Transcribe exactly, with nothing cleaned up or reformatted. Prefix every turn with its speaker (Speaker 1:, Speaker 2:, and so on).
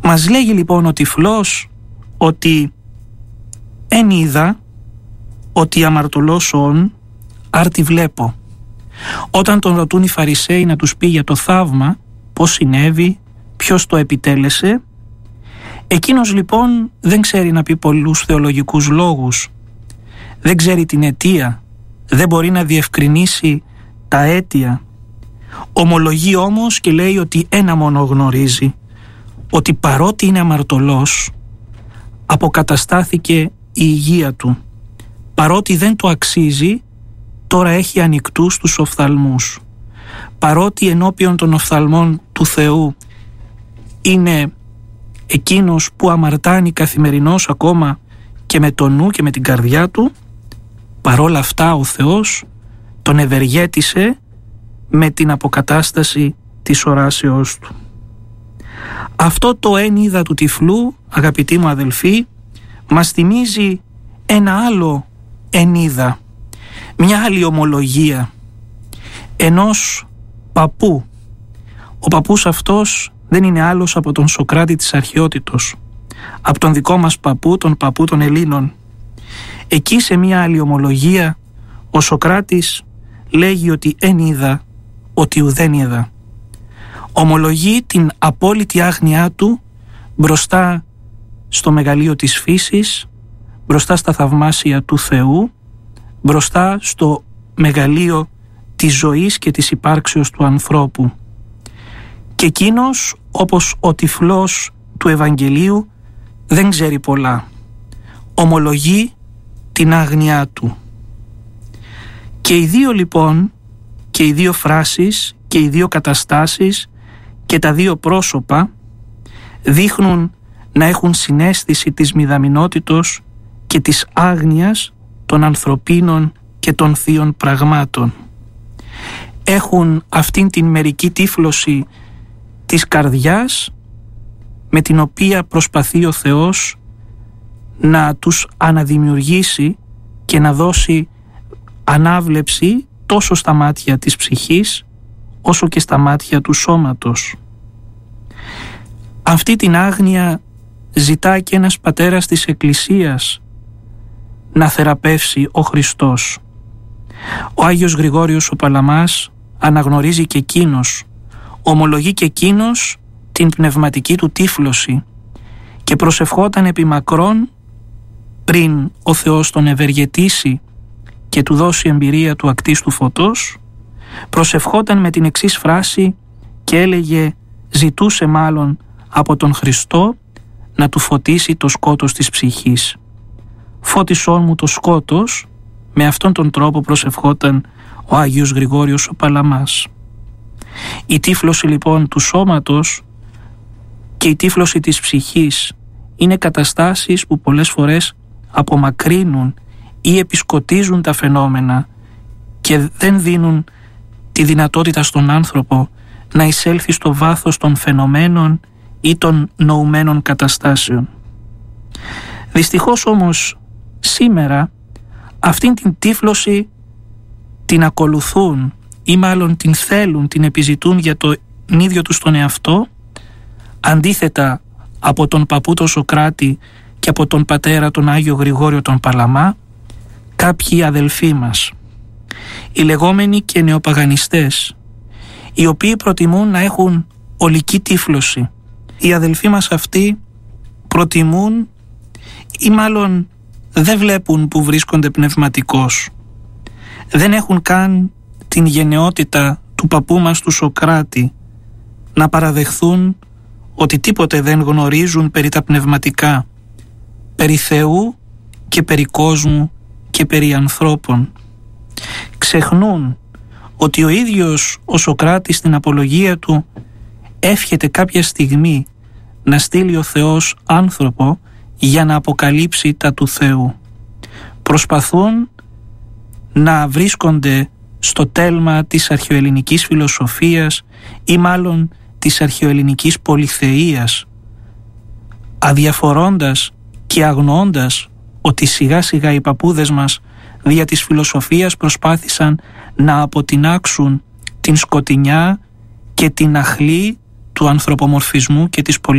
Speaker 1: Μας λέγει λοιπόν ο τυφλός ότι «εν είδα ότι αμαρτωλός όν, άρτη βλέπω». Όταν τον ρωτούν οι Φαρισαίοι να τους πει για το θαύμα, πώς συνέβη, ποιος το επιτέλεσε, εκείνος λοιπόν δεν ξέρει να πει πολλούς θεολογικούς λόγους, δεν ξέρει την αιτία, δεν μπορεί να διευκρινίσει τα αίτια. Ομολογεί όμως και λέει ότι ένα μόνο γνωρίζει, ότι παρότι είναι αμαρτωλός, αποκαταστάθηκε η υγεία του. Παρότι δεν το αξίζει, τώρα έχει ανοιχτούς τους οφθαλμούς. Παρότι ενώπιον των οφθαλμών του Θεού είναι εκείνος που αμαρτάνει καθημερινώς ακόμα και με το νου και με την καρδιά του, παρόλα αυτά ο Θεός τον ευεργέτησε με την αποκατάσταση της οράσεώς του. Αυτό το «εν είδα» του τυφλού, αγαπητοί μου αδελφοί, μας θυμίζει ένα άλλο «εν είδα», μια άλλη ομολογία ενός παππού. Ο παππούς αυτός δεν είναι άλλος από τον Σωκράτη της αρχαιότητος, από τον δικό μας παππού, τον παππού των Ελλήνων. Εκεί σε μια άλλη ομολογία ο Σωκράτης λέγει ότι «εν είδα ότι ουδέν είδα». Ομολογεί την απόλυτη άγνοιά του μπροστά στο μεγαλείο της φύσης, μπροστά στα θαυμάσια του Θεού, μπροστά στο μεγαλείο της ζωής και της υπάρξεως του ανθρώπου. Και εκείνος, όπως ο τυφλός του Ευαγγελίου, δεν ξέρει πολλά. Ομολογεί την άγνοιά του. Και οι δύο λοιπόν, και οι δύο φράσεις και οι δύο καταστάσεις και τα δύο πρόσωπα δείχνουν να έχουν συναίσθηση της μηδαμινότητος και της άγνοιας των ανθρωπίνων και των θείων πραγμάτων. Έχουν αυτήν την μερική τύφλωση της καρδιάς με την οποία προσπαθεί ο Θεός να τους αναδημιουργήσει και να δώσει ανάβλεψη τόσο στα μάτια της ψυχής όσο και στα μάτια του σώματος. Αυτή την άγνοια ζητά και ένας πατέρας της Εκκλησίας να θεραπεύσει ο Χριστός. Ο Άγιος Γρηγόριος ο Παλαμάς αναγνωρίζει και εκείνος, ομολογεί και εκείνος την πνευματική του τύφλωση και προσευχόταν επί μακρόν πριν ο Θεός τον ευεργετήσει και του δώσει εμπειρία του ακτίστου φωτός, προσευχόταν με την εξής φράση και έλεγε, ζητούσε μάλλον από τον Χριστό να του φωτίσει το σκότος της ψυχής. Φώτισόν μου το σκότος, με αυτόν τον τρόπο προσευχόταν ο Άγιος Γρηγόριος ο Παλαμάς. Η τύφλωση λοιπόν του σώματος και η τύφλωση της ψυχής είναι καταστάσεις που πολλές φορές απομακρύνουν ή επισκοτίζουν τα φαινόμενα και δεν δίνουν τη δυνατότητα στον άνθρωπο να εισέλθει στο βάθος των φαινομένων ή των νοουμένων καταστάσεων. Δυστυχώς όμως σήμερα αυτήν την τύφλωση την ακολουθούν ή μάλλον την θέλουν, την επιζητούν για το ίδιο τους τον εαυτό, αντίθετα από τον παππού τον Σωκράτη και από τον πατέρα τον Άγιο Γρηγόριο τον Παλαμά, κάποιοι αδελφοί μας, οι λεγόμενοι και νεοπαγανιστές, οι οποίοι προτιμούν να έχουν ολική τύφλωση. Οι αδελφοί μας αυτοί προτιμούν ή μάλλον δεν βλέπουν που βρίσκονται πνευματικώς. Δεν έχουν καν την γενναιότητα του παππού μας του Σωκράτη να παραδεχθούν ότι τίποτε δεν γνωρίζουν περί τα πνευματικά, περί Θεού και περί κόσμου και περί ανθρώπων. Ξεχνούν ότι ο ίδιος ο Σωκράτης στην απολογία του εύχεται κάποια στιγμή να στείλει ο Θεός άνθρωπο για να αποκαλύψει τα του Θεού. Προσπαθούν να βρίσκονται στο τέλμα της αρχαιοελληνικής φιλοσοφίας ή μάλλον της αρχαιοελληνικής πολυθεΐας, αδιαφορώντας και αγνοώντας ότι σιγά σιγά οι παππούδες μας δια της φιλοσοφίας προσπάθησαν να αποτινάξουν την σκοτεινιά και την αχλή του ανθρωπομορφισμού και της